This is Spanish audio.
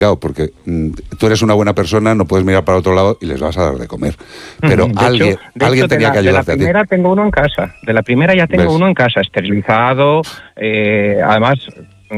Claro, porque tú eres una buena persona, no puedes mirar para otro lado y les vas a dar de comer. Pero alguien tenía que ayudarte a ti. De la primera tengo uno en casa. De la primera ya tengo uno en casa, esterilizado. Además,